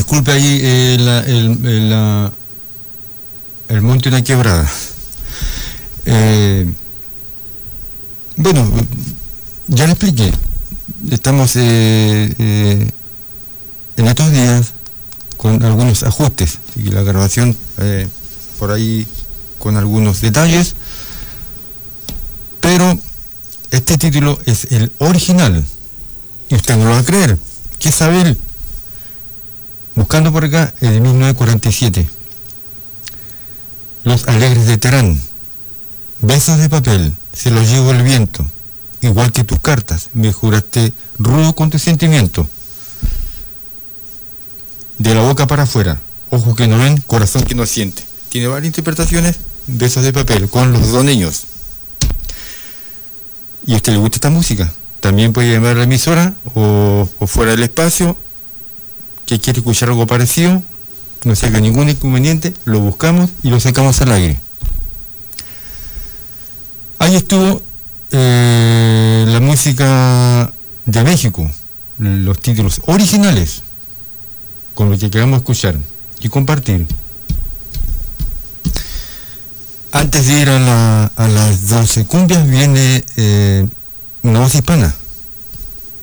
disculpe ahí el monte una quebrada. Bueno, ya le expliqué. Estamos en estos días con algunos ajustes y la grabación por ahí con algunos detalles, pero este título es el original y usted no lo va a creer. ¿Qué sabe él? Buscando por acá, es de 1947. Los alegres de Terán. Besos de papel, se los llevó el viento. Igual que tus cartas, me juraste rudo con tu sentimiento. De la boca para afuera, ojos que no ven, corazón que no siente. Tiene varias interpretaciones. Besos de papel, con los dos niños. Y a usted le gusta esta música, también puede llamar a la emisora o fuera del espacio, que quiere escuchar algo parecido, no se haga ningún inconveniente, lo buscamos y lo sacamos al aire. Ahí estuvo la música de México, los títulos originales, con lo que queramos escuchar y compartir. Antes de ir a las 12 cumbias viene una voz hispana.